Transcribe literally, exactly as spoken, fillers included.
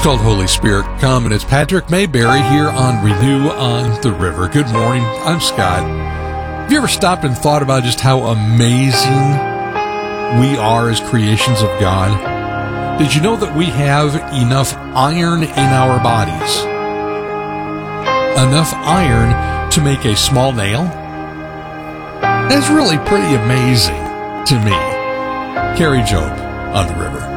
called Holy Spirit Come, and it's Patrick Mayberry here on Renew on the River. Good morning. I'm Scott. Have you ever stopped and thought about just how amazing we are as creations of God? Did you know that we have enough iron in our bodies? Enough iron to make a small nail? That's really pretty amazing to me. Carrie Job on the river.